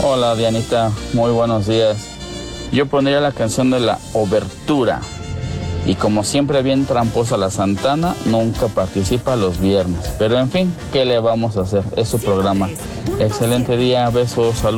Hola Dianita, muy buenos días. Yo pondría la canción de la Obertura. Y como siempre bien tramposa la Santana, nunca participa los viernes. Pero en fin, ¿qué le vamos a hacer? Es su programa. Excelente día, besos, saludos.